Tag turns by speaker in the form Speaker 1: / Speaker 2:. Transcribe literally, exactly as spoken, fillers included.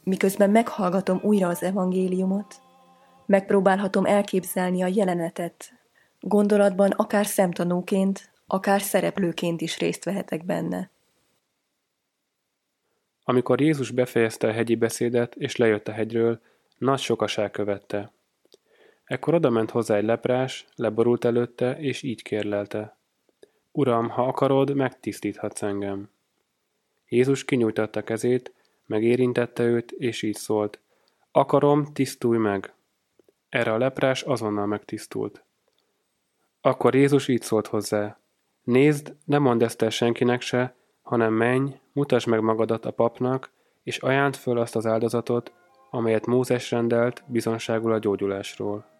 Speaker 1: Miközben meghallgatom újra az evangéliumot, megpróbálhatom elképzelni a jelenetet. Gondolatban akár szemtanúként, akár szereplőként is részt vehetek benne.
Speaker 2: Amikor Jézus befejezte a hegyi beszédet, és lejött a hegyről, nagy sokaság követte. Ekkor odament hozzá egy leprás, leborult előtte, és így kérlelte: Uram, ha akarod, megtisztíthatsz engem. Jézus kinyújtotta kezét, megérintette őt, és így szólt: Akarom, tisztulj meg! Erre a leprás azonnal megtisztult. Akkor Jézus így szólt hozzá: Nézd, ne mondd ezt el senkinek se, hanem menj, mutasd meg magadat a papnak, és ajánd föl azt az áldozatot, amelyet Mózes rendelt bizonságul a gyógyulásról.